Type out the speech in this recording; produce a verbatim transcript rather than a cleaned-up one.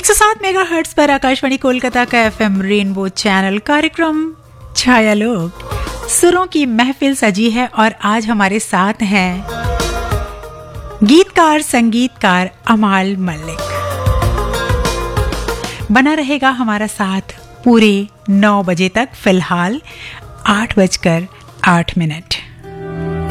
एक सौ सात मेगाहर्ट्ज पर आकाशवाणी कोलकाता का एफएम रेनबो चैनल कार्यक्रम छाया लोग सुरों की महफिल सजी है और आज हमारे साथ हैं गीतकार संगीतकार अमाल मलिक। बना रहेगा हमारा साथ पूरे नौ बजे तक, फिलहाल आठ बजकर आठ मिनट।